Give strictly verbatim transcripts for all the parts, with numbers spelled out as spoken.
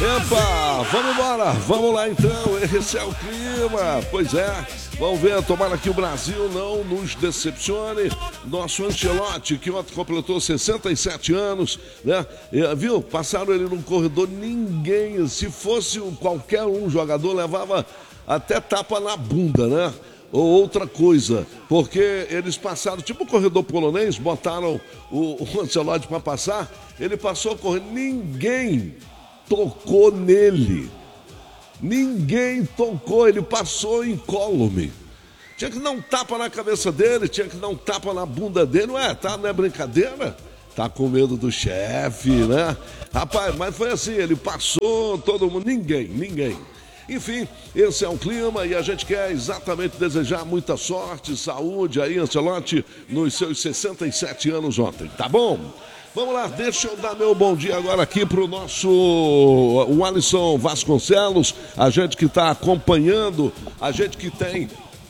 Epa, vamos embora, vamos lá então, esse é o clima, pois é, vamos ver, tomara que o Brasil não nos decepcione, nosso Ancelotti, que ontem completou sessenta e sete anos, né, e, viu, passaram ele num corredor, ninguém, se fosse qualquer um jogador, levava até tapa na bunda, né, ou outra coisa, porque eles passaram, tipo o corredor polonês, botaram o, o Ancelotti para passar, ele passou correndo, ninguém tocou nele. Ninguém tocou, ele passou incólume. Tinha que dar um tapa na cabeça dele, tinha que dar um tapa na bunda dele. Ué, tá, não é brincadeira? Tá com medo do chefe, né? Rapaz, mas foi assim, ele passou, todo mundo, ninguém, ninguém. Enfim, esse é o clima e a gente quer exatamente desejar muita sorte, saúde aí, Ancelotti, nos seus sessenta e sete anos ontem, tá bom? Vamos lá, deixa eu dar meu bom dia agora aqui pro nosso o Alisson Vasconcelos, a gente que está acompanhando, a gente que tem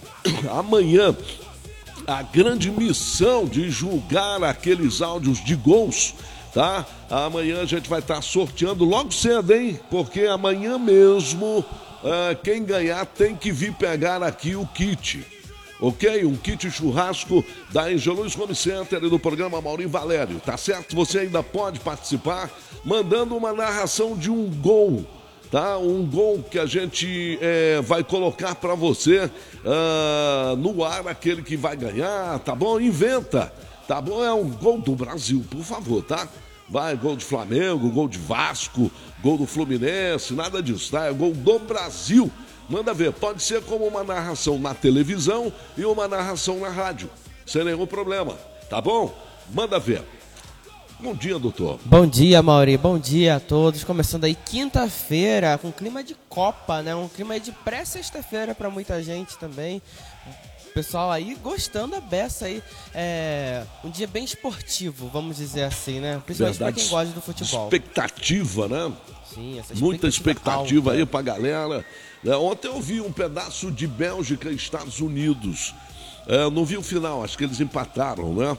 amanhã a grande missão de julgar aqueles áudios de gols, tá? Amanhã a gente vai estar tá sorteando logo cedo, hein? Porque amanhã mesmo, uh, quem ganhar tem que vir pegar aqui o kit. Ok? Um kit churrasco da Angelus Home Center e do programa Maurinho Valério, tá certo? Você ainda pode participar mandando uma narração de um gol, tá? Um gol que a gente é, vai colocar para você uh, no ar, aquele que vai ganhar, tá bom? Inventa, tá bom? É um gol do Brasil, por favor, tá? Vai, gol de Flamengo, gol de Vasco, gol do Fluminense, nada disso, tá? É gol do Brasil. Manda ver, pode ser como uma narração na televisão e uma narração na rádio, sem nenhum problema, tá bom? Manda ver. Bom dia, doutor. Bom dia, Mauri, bom dia a todos. Começando aí quinta-feira, com clima de Copa, né? Um clima de pré-sexta-feira para muita gente também. O pessoal aí gostando a beça aí. É um dia bem esportivo, vamos dizer assim, né? Principalmente para quem gosta do futebol. Expectativa, né? Sim, essa expectativa muita expectativa alta aí pra galera. É, ontem eu vi um pedaço de Bélgica e Estados Unidos. É, não vi o final, acho que eles empataram, né?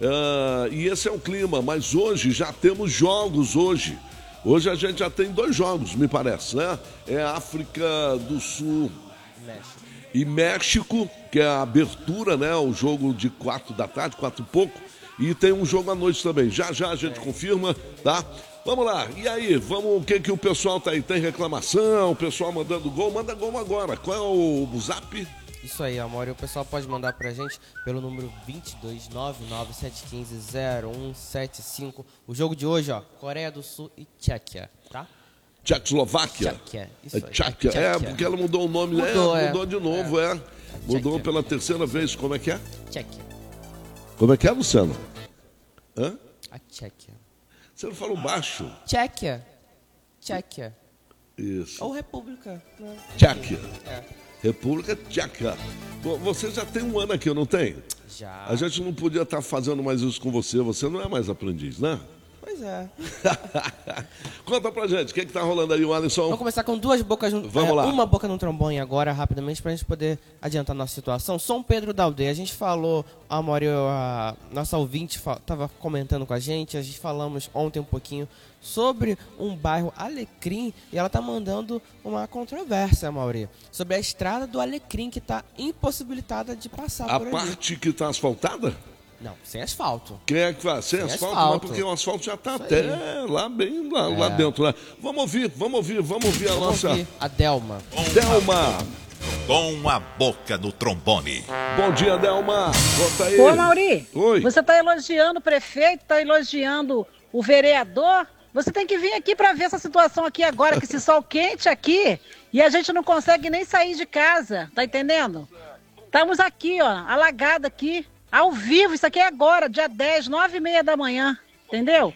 É, e esse é o clima, mas hoje já temos jogos hoje. Hoje a gente já tem dois jogos, me parece, né? É África do Sul México. e México, que é a abertura, né? O jogo de quatro da tarde, quatro e pouco. E tem um jogo à noite também. Já já a gente é. confirma, tá? Vamos lá, e aí, vamos, o que que o pessoal tá aí? Tem reclamação, o pessoal mandando gol? Manda gol agora. Qual é o, o zap? Isso aí, Amor, o pessoal pode mandar pra gente pelo número dois dois nove nove sete um cinco zero um sete cinco. O jogo de hoje, ó, Coreia do Sul e Tchequia, tá? Tchecoslováquia? Tchequia, isso é, aí. Tchequia. É, é, porque ela mudou o nome, mudou, é, é. mudou de novo, é. é. Mudou Tchequia. pela terceira vez, como é que é? Tchequia. Como é que é, Luciano? Hã? A Tchequia. Você não falou baixo? Tchequia. Tchequia. Isso. Ou República. Né? Tchequia. É. República Tcheca. Bom, você já tem um ano aqui, não tem? Já. A gente não podia estar fazendo mais isso com você. Você não é mais aprendiz, né? Pois é. Conta pra gente, o que é que tá rolando aí, o Alisson? Vamos começar com duas bocas, Vamos é, lá. uma boca no trombone agora, rapidamente, pra gente poder adiantar nossa situação. São Pedro da Aldeia, a gente falou, a Amor, a nossa ouvinte estava comentando com a gente, a gente falamos ontem um pouquinho sobre um bairro Alecrim, e ela tá mandando uma controvérsia, Mauri, sobre a estrada do Alecrim, que tá impossibilitada de passar A por ali. parte que tá asfaltada? Não, sem asfalto. Quem é que faz? Sem, Sem asfalto, asfalto. mas porque o asfalto já tá Isso até aí. lá bem, lá, É. lá dentro, né? Vamos ouvir, vamos ouvir, vamos ouvir a Vamos nossa ouvir a Delma. Delma. Com a boca no trombone. Bom dia, Delma. Conta aí. Ô, Mauri, Oi. você está elogiando o prefeito, está elogiando o vereador. Você tem que vir aqui para ver essa situação aqui agora, que esse sol quente aqui, e a gente não consegue nem sair de casa, tá entendendo? Estamos aqui, ó, alagado aqui, ao vivo, isso aqui é agora, dia dez, nove e meia da manhã, entendeu?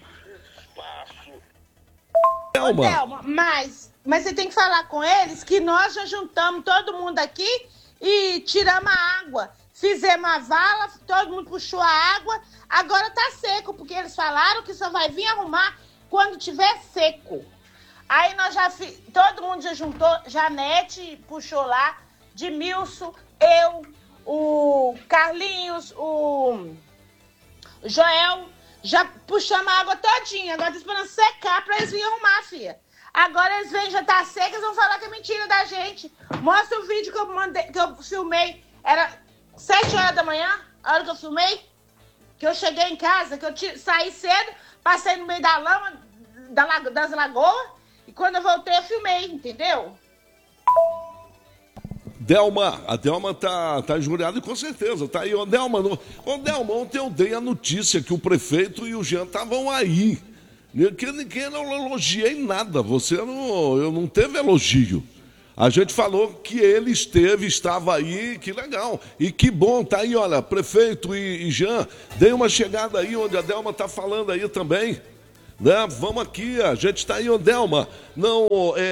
Delma. Ô, Delma, mas, mas você tem que falar com eles que nós já juntamos todo mundo aqui e tiramos a água. Fizemos a vala, todo mundo puxou a água, agora tá seco, porque eles falaram que só vai vir arrumar quando tiver seco. Aí nós já, fi, todo mundo já juntou, Janete puxou lá, Dimilson, eu, o Carlinhos, o Joel, já puxamos a água todinha, agora tá esperando secar pra eles virem arrumar, filha. Agora eles vêm já tá secas, vão falar que é mentira da gente. Mostra o vídeo que eu mandei, que eu filmei. Era sete horas da manhã, a hora que eu filmei. Que eu cheguei em casa, que eu t- saí cedo, passei no meio da lama, da lago- das lagoas. E quando eu voltei, eu filmei, entendeu? Delma, a Delma tá, tá injuriada com certeza, tá aí, ô Delma, no... ô Delma, ontem eu dei a notícia que o prefeito e o Jean estavam aí, que ninguém não elogiei nada, você não, eu não teve elogio, a gente falou que ele esteve, estava aí, que legal, e que bom, tá aí, olha, prefeito e, e Jean, dei uma chegada aí onde a Delma tá falando aí também. Né? Vamos aqui, a gente está aí, ô Delma. Não,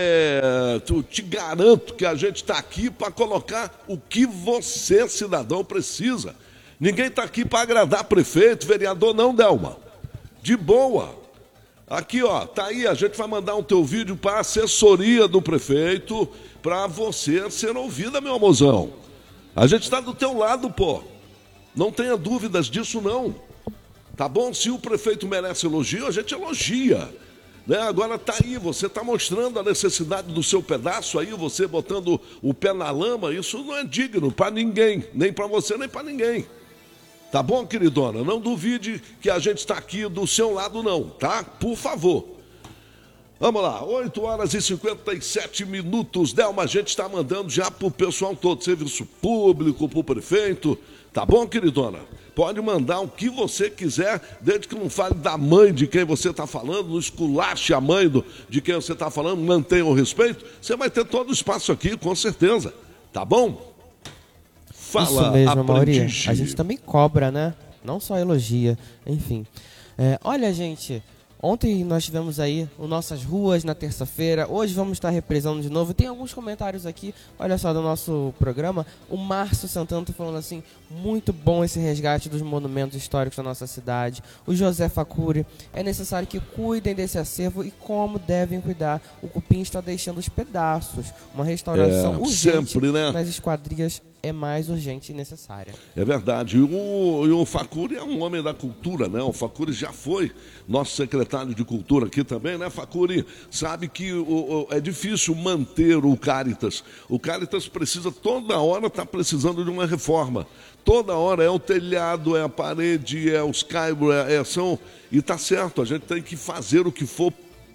é, tu, te garanto que a gente está aqui para colocar o que você, cidadão, precisa. Ninguém está aqui para agradar prefeito, vereador, não, Delma. De boa. Aqui, ó, tá aí, a gente vai mandar um teu vídeo para a assessoria do prefeito, para você ser ouvida, meu amorzão. A gente está do teu lado, pô. Não tenha dúvidas disso, não. Tá bom? Se o prefeito merece elogio, a gente elogia. Né? Agora tá aí, você tá mostrando a necessidade do seu pedaço aí, você botando o pé na lama, isso não é digno para ninguém, nem para você, nem para ninguém. Tá bom, queridona? Não duvide que a gente está aqui do seu lado não, tá? Por favor. Vamos lá, oito horas e cinquenta e sete minutos, Delma, a gente está mandando já pro pessoal todo, serviço público, pro prefeito, tá bom, queridona? Pode mandar o que você quiser, desde que não fale da mãe de quem você está falando, não esculache a mãe do, de quem você está falando, mantenha o respeito, você vai ter todo o espaço aqui, com certeza, tá bom? Fala, isso mesmo, Mauri. aprendiz. A gente também cobra, né? Não só elogia, enfim. É, olha, gente... Ontem nós tivemos aí o Nossas Ruas na terça-feira, hoje vamos estar reprisando de novo. Tem alguns comentários aqui, olha só, do nosso programa. O Márcio Santana está falando assim, muito bom esse resgate dos monumentos históricos da nossa cidade. O José Facuri, é necessário que cuidem desse acervo e como devem cuidar. O Cupim está deixando os pedaços. Uma restauração É, urgente sempre, né? nas esquadrias é mais urgente e necessária. É verdade. E o, e o Facuri é um homem da cultura, né? O Facuri já foi nosso secretário de cultura aqui também, né, Facuri? Sabe que o, o, é difícil manter o Caritas. O Caritas precisa, toda hora está precisando de uma reforma. Toda hora é o telhado, é a parede, é os caibros, é, é, são... E tá certo, a gente tem que fazer o que for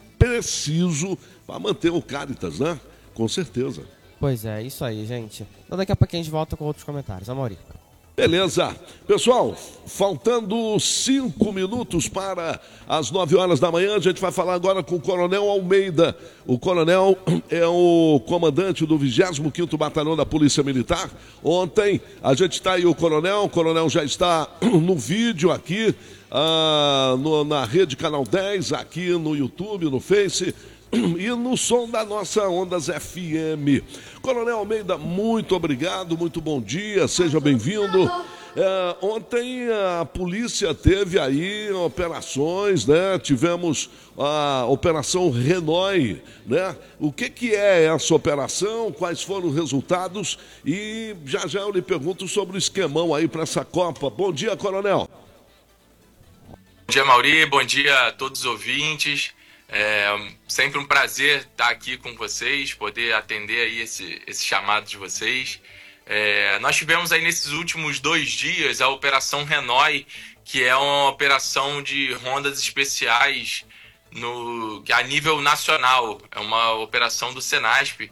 preciso para manter o Caritas, né? Com certeza. Pois é, isso aí, gente. Então daqui a pouco a gente volta com outros comentários. Amori. Beleza. Pessoal, faltando cinco minutos para as nove horas da manhã, a gente vai falar agora com o Coronel Almeida. O Coronel é o comandante do vigésimo quinto Batalhão da Polícia Militar. Ontem a gente está aí, o Coronel, o Coronel já está no vídeo aqui, ah, no, na Rede Canal dez, aqui no YouTube, no Face, e no som da nossa Ondas F M. Coronel Almeida, muito obrigado, muito bom dia, seja bem-vindo. É, ontem a polícia teve aí operações, né? Tivemos a Operação Renói, né? O que que é essa operação, quais foram os resultados e já já eu lhe pergunto sobre o esquemão aí para essa Copa. Bom dia, Coronel. Bom dia, Mauri, bom dia a todos os ouvintes. É sempre um prazer estar aqui com vocês, poder atender aí esse, esse chamado de vocês. É, nós tivemos aí nesses últimos dois dias a Operação Renói, que é uma operação de rondas especiais no, a nível nacional. É uma operação do Senasp,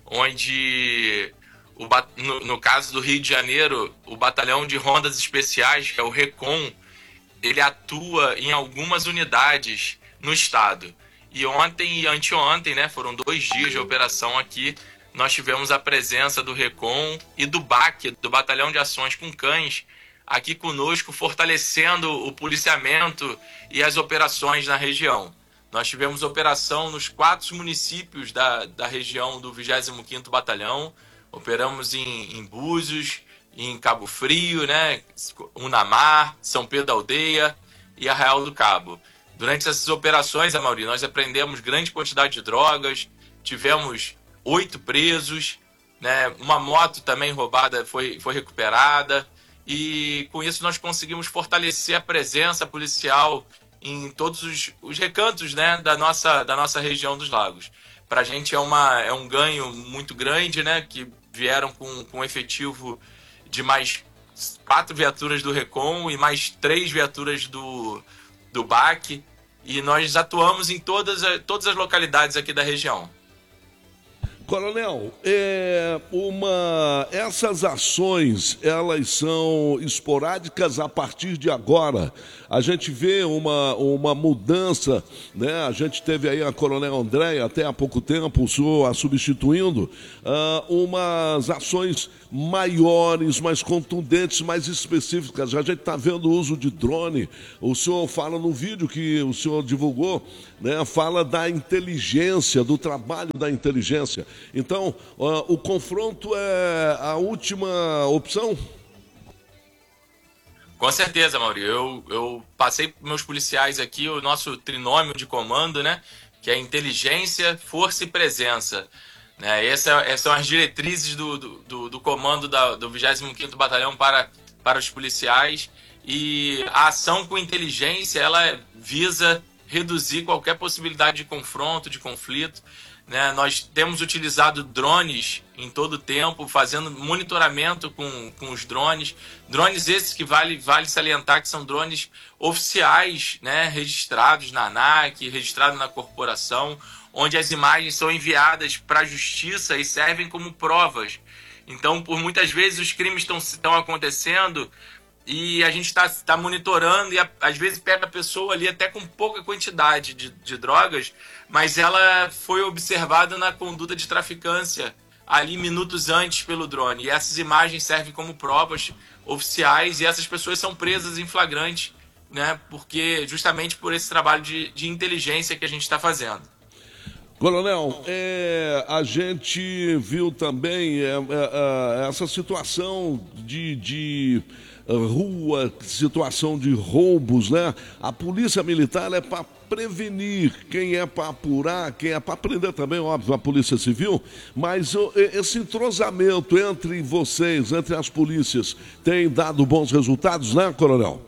onde, o, no, no caso do Rio de Janeiro, o Batalhão de Rondas Especiais, que é o RECON, ele atua em algumas unidades no estado. E ontem e anteontem, né, foram dois dias de operação aqui, nós tivemos a presença do RECON e do B A C, do Batalhão de Ações com Cães, aqui conosco, fortalecendo o policiamento e as operações na região. Nós tivemos operação nos quatro municípios da, da região do vigésimo quinto Batalhão, operamos em, em Búzios, em Cabo Frio, né, Unamar, São Pedro da Aldeia e Arraial do Cabo. Durante essas operações, Amaury, nós apreendemos grande quantidade de drogas, tivemos oito presos, né? Uma moto também roubada foi, foi recuperada, e com isso nós conseguimos fortalecer a presença policial em todos os, os recantos, né, da, nossa, da nossa região dos lagos. Para a gente é, uma, é um ganho muito grande, né, que vieram com, com efetivo de mais quatro viaturas do Recon e mais três viaturas do, do B A C, e nós atuamos em todas, todas as localidades aqui da região. Coronel, é uma, essas ações, elas são esporádicas a partir de agora. A gente vê uma, uma mudança, né? A gente teve aí a Coronel Andréia até há pouco tempo, o senhor a substituindo, uh, umas ações maiores, mais contundentes, mais específicas. A gente está vendo o uso de drone. O senhor fala no vídeo que o senhor divulgou, né? Fala da inteligência, do trabalho da inteligência. Então, uh, o confronto é a última opção? Com certeza, Mauri. Eu, eu passei para meus policiais aqui o nosso trinômio de comando, né? Que é inteligência, força e presença. Né? Essa, essas são as diretrizes do, do, do comando da, do vigésimo quinto Batalhão para, para os policiais. E a ação com inteligência, ela visa reduzir qualquer possibilidade de confronto, de conflito. Né? Nós temos utilizado drones em todo o tempo, fazendo monitoramento com, com os drones. Drones esses que vale, vale salientar que são drones oficiais, né? Registrados na ANAC, registrados na corporação, onde as imagens são enviadas para a justiça e servem como provas. Então, por muitas vezes, os crimes estão, estão acontecendo e a gente está tá monitorando e a, às vezes pega a pessoa ali até com pouca quantidade de, de drogas, mas ela foi observada na conduta de traficância ali minutos antes pelo drone. E essas imagens servem como provas oficiais e essas pessoas são presas em flagrante, né? Porque justamente por esse trabalho de, de inteligência que a gente está fazendo. Coronel, é, a gente viu também é, é, essa situação de... de... rua, situação de roubos, né? A polícia militar é para prevenir, quem é para apurar, quem é para prender também, óbvio, a polícia civil, mas esse entrosamento entre vocês, entre as polícias, tem dado bons resultados, né, Coronel?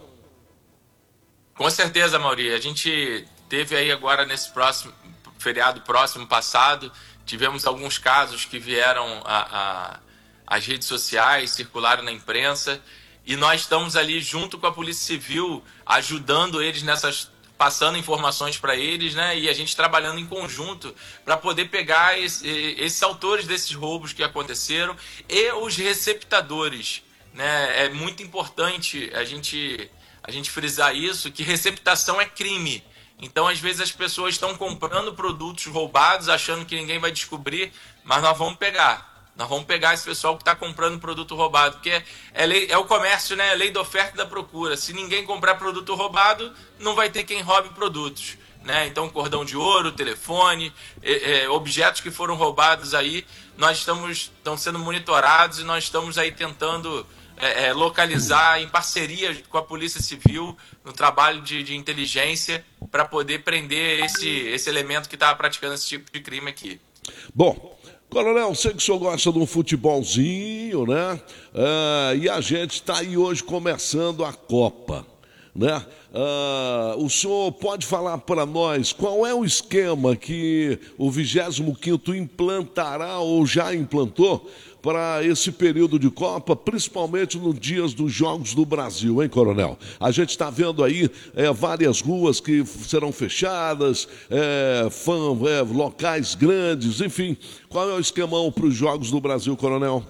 Com certeza, Mauri. A gente teve aí agora nesse próximo feriado próximo passado, tivemos alguns casos que vieram a, a, às redes sociais, circularam na imprensa. E nós estamos ali junto com a Polícia Civil, ajudando eles nessas, passando informações para eles, né? E a gente trabalhando em conjunto para poder pegar esse, esses autores desses roubos que aconteceram e os receptadores, né? É muito importante a gente, a gente frisar isso, que receptação é crime. Então, às vezes, as pessoas estão comprando produtos roubados, achando que ninguém vai descobrir, mas nós vamos pegar. Nós vamos pegar esse pessoal que está comprando produto roubado, porque é, é, lei, é o comércio, né? É lei da oferta e da procura. Se ninguém comprar produto roubado, não vai ter quem roube produtos. Né? Então, cordão de ouro, telefone, é, é, objetos que foram roubados aí, nós estamos estão sendo monitorados e nós estamos aí tentando é, é, localizar em parceria com a Polícia Civil, no trabalho de, de inteligência, para poder prender esse, esse elemento que está praticando esse tipo de crime aqui. Bom, Coronel, sei que o senhor gosta de um futebolzinho, né? Ah, e a gente está aí hoje começando a Copa, né? Ah, o senhor pode falar para nós qual é o esquema que o vigésimo quinto implantará ou já implantou para esse período de Copa, principalmente nos dias dos Jogos do Brasil, hein, Coronel? A gente está vendo aí é, várias ruas que serão fechadas, é, fã, é, locais grandes, enfim. Qual é o esquemão para os Jogos do Brasil, Coronel?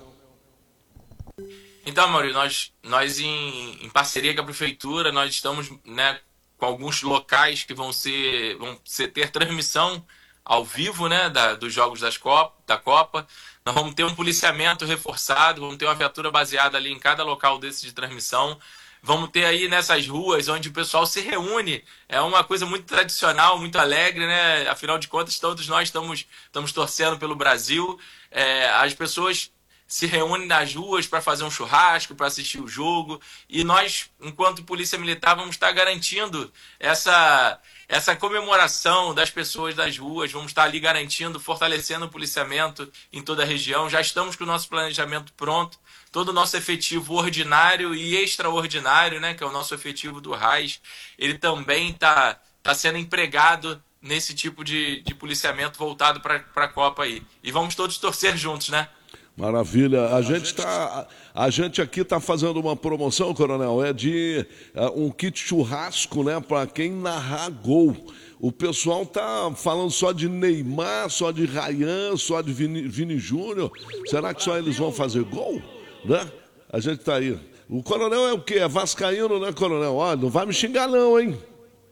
Então, Maurício, nós, nós em, em parceria com a Prefeitura, nós estamos, né, com alguns locais que vão, ser, vão ser, ter transmissão ao vivo, né, da, dos Jogos das Copa, da Copa. Nós vamos ter um policiamento reforçado, vamos ter uma viatura baseada ali em cada local desse de transmissão. Vamos ter aí nessas ruas onde o pessoal se reúne. É uma coisa muito tradicional, muito alegre, né? Afinal de contas, todos nós estamos, estamos torcendo pelo Brasil. É, as pessoas se reúnem nas ruas para fazer um churrasco, para assistir o jogo. E nós, enquanto Polícia Militar, vamos estar garantindo essa, essa comemoração das pessoas das ruas, vamos estar ali garantindo, fortalecendo o policiamento em toda a região. Já estamos com o nosso planejamento pronto, todo o nosso efetivo ordinário e extraordinário, né, que é o nosso efetivo do R A S, ele também está tá sendo empregado nesse tipo de, de policiamento voltado para a Copa aí. E vamos todos torcer juntos, né? Maravilha. A gente tá, a gente aqui está fazendo uma promoção, Coronel, é de uh, um kit churrasco, né, para quem narrar gol. O pessoal tá falando só de Neymar, só de Ryan, só de Vini, Vini Júnior. Será que só eles vão fazer gol? Né? A gente tá aí. O Coronel é o quê? É vascaíno, né, Coronel? Ó, não vai me xingar não, hein?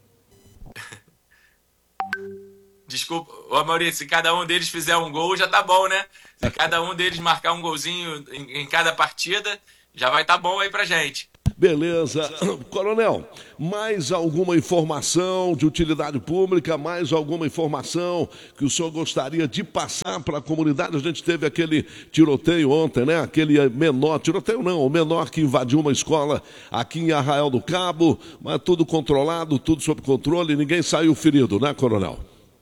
Desculpa, ô Maurício, se cada um deles fizer um gol, já tá bom, né? Se cada um deles marcar um golzinho em, em cada partida, já vai tá bom aí pra gente. Beleza. Coronel, mais alguma informação de utilidade pública, mais alguma informação que o senhor gostaria de passar para a comunidade? A gente teve aquele tiroteio ontem, né? Aquele menor, tiroteio não, o menor que invadiu uma escola aqui em Arraial do Cabo, mas tudo controlado, tudo sob controle, ninguém saiu ferido, né, Coronel?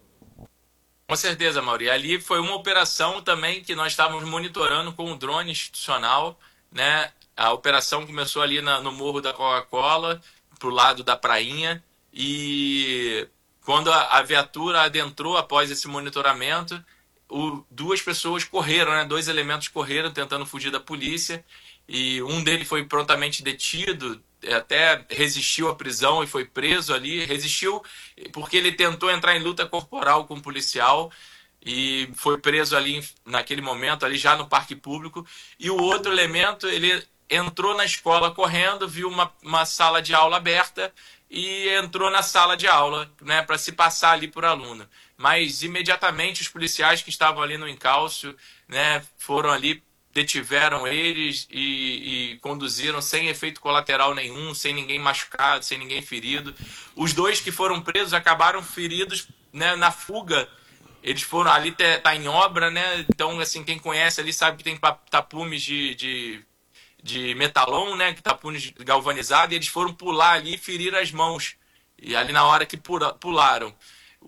Com certeza, Mauri. Ali foi uma operação também que nós estávamos monitorando com o drone institucional, né? A operação começou ali na, no Morro da Coca-Cola, pro lado da prainha, e quando a, a viatura adentrou após esse monitoramento, o, duas pessoas correram, né? Dois elementos correram tentando fugir da polícia, e um deles foi prontamente detido, até resistiu à prisão e foi preso ali. Resistiu porque ele tentou entrar em luta corporal com o policial e foi preso ali naquele momento, ali já no parque público. E o outro elemento, ele entrou na escola correndo, viu uma, uma sala de aula aberta e entrou na sala de aula, né, para se passar ali por aluno. Mas imediatamente os policiais que estavam ali no encalço, né, foram ali, detiveram eles e, e conduziram sem efeito colateral nenhum, sem ninguém machucado, sem ninguém ferido. Os dois que foram presos acabaram feridos, né, na fuga. Eles foram ali, tá, tá em obra, né? Então, assim, quem conhece ali sabe que tem tapumes de, de, de metalon, né? Tapumes galvanizados, e eles foram pular ali e ferir as mãos. E ali na hora que pula, pularam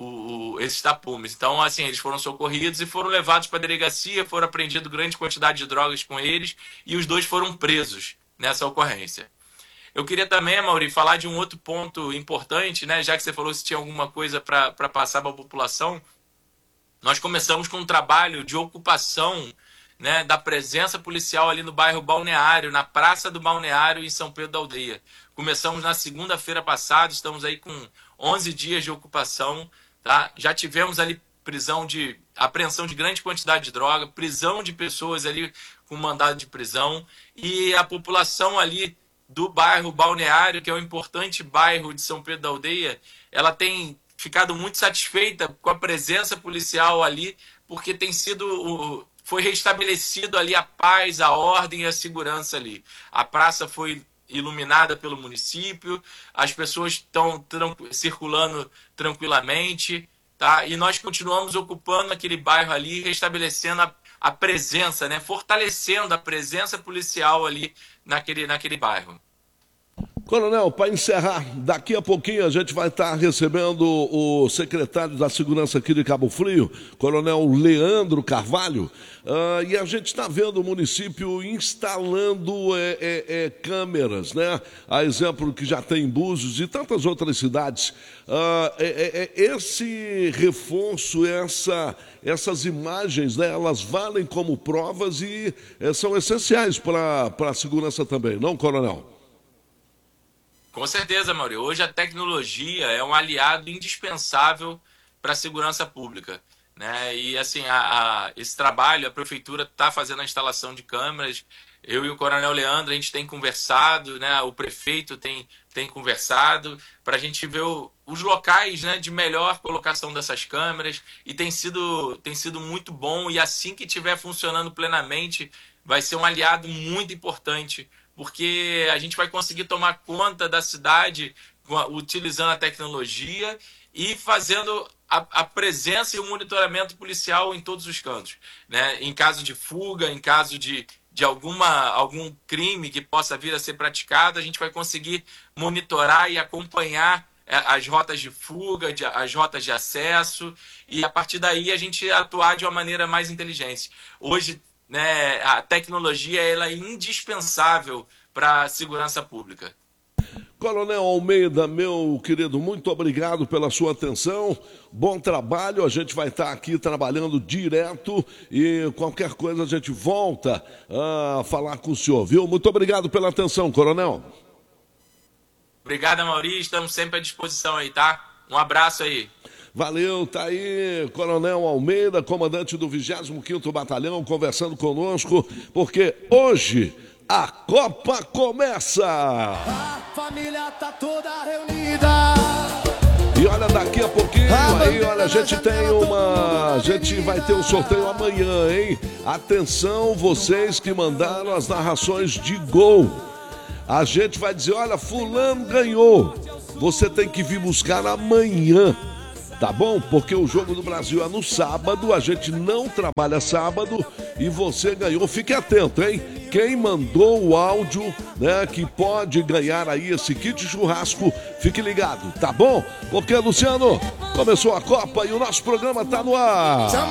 O, o, esses tapumes. Então, assim, eles foram socorridos e foram levados para a delegacia, foram apreendidos grande quantidade de drogas com eles e os dois foram presos nessa ocorrência. Eu queria também, Mauri, falar de um outro ponto importante, né? Já que você falou se tinha alguma coisa para passar para a população, nós começamos com um trabalho de ocupação, né, da presença policial ali no bairro Balneário, na Praça do Balneário, em São Pedro da Aldeia. Começamos na segunda-feira passada, estamos aí com onze dias de ocupação. Tá? Já tivemos ali prisão de apreensão de grande quantidade de droga, prisão de pessoas ali com mandado de prisão, e a população ali do bairro Balneário, que é um importante bairro de São Pedro da Aldeia, ela tem ficado muito satisfeita com a presença policial ali, porque tem sido foi restabelecido ali a paz, a ordem e a segurança ali. A praça foi iluminada pelo município, as pessoas estão tranqu- circulando tranquilamente, tá? E nós continuamos ocupando aquele bairro ali, restabelecendo a, a presença, né? Fortalecendo a presença policial ali naquele, naquele bairro. Coronel, para encerrar, daqui a pouquinho a gente vai estar recebendo o secretário da Segurança aqui de Cabo Frio, Coronel Leandro Carvalho, uh, e a gente está vendo o município instalando é, é, é, câmeras, né? A exemplo que já tem em Búzios e tantas outras cidades. Uh, é, é, esse reforço, essa, essas imagens, né, elas valem como provas e é, são essenciais para a segurança também, não, Coronel? Com certeza, Mauri. Hoje a tecnologia é um aliado indispensável para a segurança pública, né? E assim, a, a, esse trabalho, a prefeitura está fazendo a instalação de câmeras. Eu e o Coronel Leandro, a gente tem conversado, né? O prefeito tem, tem conversado para a gente ver o, os locais, né, de melhor colocação dessas câmeras, e tem sido, tem sido muito bom, e assim que estiver funcionando plenamente, vai ser um aliado muito importante, porque a gente vai conseguir tomar conta da cidade utilizando a tecnologia e fazendo a, a presença e o monitoramento policial em todos os cantos, né? Em caso de fuga, em caso de, de alguma, algum crime que possa vir a ser praticado, a gente vai conseguir monitorar e acompanhar as rotas de fuga, de, as rotas de acesso, e a partir daí a gente atuar de uma maneira mais inteligente. Hoje, né, a tecnologia ela é indispensável para a segurança pública. Coronel Almeida, meu querido, muito obrigado pela sua atenção, bom trabalho, a gente vai estar aqui trabalhando direto e qualquer coisa a gente volta a falar com o senhor, viu? Muito obrigado pela atenção, Coronel. Obrigado, Maurício, estamos sempre à disposição aí, tá? Um abraço aí. Valeu, tá aí, Coronel Almeida, comandante do vigésimo quinto Batalhão, conversando conosco, porque hoje a Copa começa! A família tá toda reunida. E olha, daqui a pouquinho, aí, olha, a gente tem uma... A gente vai ter um sorteio amanhã, hein? Atenção, vocês que mandaram as narrações de gol. A gente vai dizer, olha, fulano ganhou. Você tem que vir buscar amanhã. Tá bom? Porque o Jogo do Brasil é no sábado, a gente não trabalha sábado e você ganhou. Fique atento, hein? Quem mandou o áudio, né, que pode ganhar aí esse kit churrasco, fique ligado, tá bom? Porque, Luciano, começou a Copa e o nosso programa tá no ar.